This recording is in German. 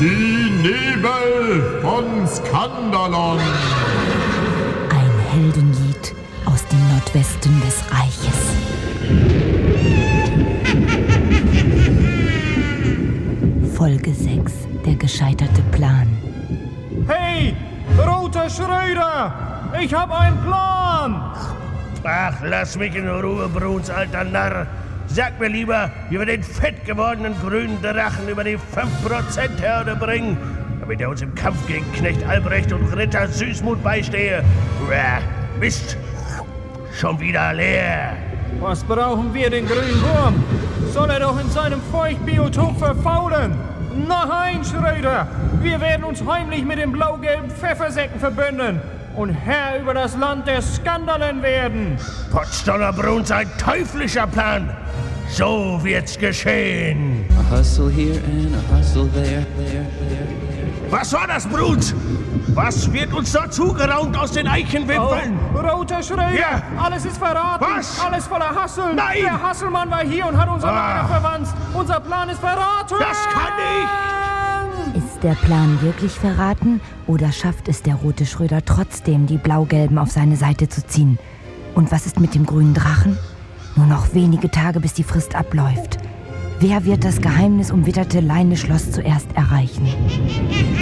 Die Nebel von Skandalon. Ein Heldenlied aus dem Nordwesten des Reiches. Folge 6. Der gescheiterte Plan. Hey, Roter Schröder! Ich hab einen Plan! Ach, lass mich in Ruhe, Bruns, alter Narr. Sag mir lieber, wie wir den fett gewordenen grünen Drachen über die 5%-Hürde bringen, damit er uns im Kampf gegen Knecht Albrecht und Ritter Süßmut beistehe. Mist, schon wieder leer. Was brauchen wir den grünen Wurm? Soll er doch in seinem Feuchtbiotop verfaulen? Nein, Schröder! Wir werden uns heimlich mit den blau-gelben Pfeffersäcken verbünden und Herr über das Land der Skandalen werden. Potsdamer Bruns, ein teuflischer Plan. So wird's geschehen. A hustle here and a hustle there. Was war das, Bruns? Was wird uns dort zugeraunt aus den Eichenwipfeln? Oh, Roter Schröder! Ja. Alles ist verraten! Was? Alles voller Hassel! Nein! Der Hasselmann war hier und hat unser Lager verwandt! Unser Plan ist verraten! Das kann nicht! Ist der Plan wirklich verraten oder schafft es der Rote Schröder trotzdem, die Blau-Gelben auf seine Seite zu ziehen? Und was ist mit dem grünen Drachen? Nur noch wenige Tage, bis die Frist abläuft. Wer wird das geheimnisumwitterte Leine-Schloss zuerst erreichen?